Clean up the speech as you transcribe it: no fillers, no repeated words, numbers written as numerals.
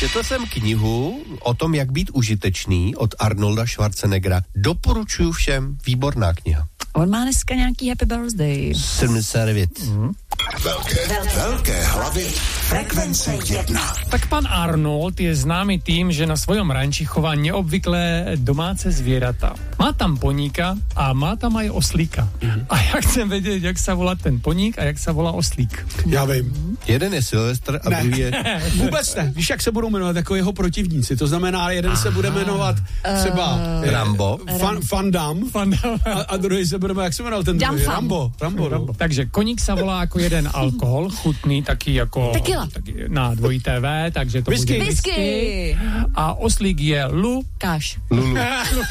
Četl jsem knihu o tom, jak být užitečný od Arnolda Schwarzeneggera. Doporučuji všem, výborná kniha. On má dneska nějaký happy birthday. 79. Velké hlavy frekvence 1. Tak pan Arnold je známy tým, že na svojom ranči chová neobvyklé domáce zvieratá. Má tam poníka a má tam aj oslíka. A já chcem vědět, jak se volá ten poník a jak se volá oslík. Já vím. Jeden je Silvestr a druhý je... Vůbec ne. Víš, jak se budou jmenovat jako jeho protivníci? To znamená, jeden se bude jmenovat třeba Rambo. Van Damme a druhý se bude, jak se jmenoval ten druhý? Rambo. Takže koník se volá jako jeden alkohol, chutný, taky jako... Tequila. Taky na dvojité V, takže to Whisky. bude whisky. A oslík je Káš. Lulu.